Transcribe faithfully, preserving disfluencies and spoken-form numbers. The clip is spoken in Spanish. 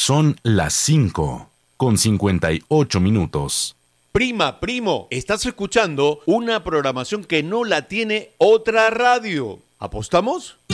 Son las cinco con cincuenta y ocho minutos. Prima, primo, estás escuchando una programación que no la tiene otra radio. ¿Apostamos?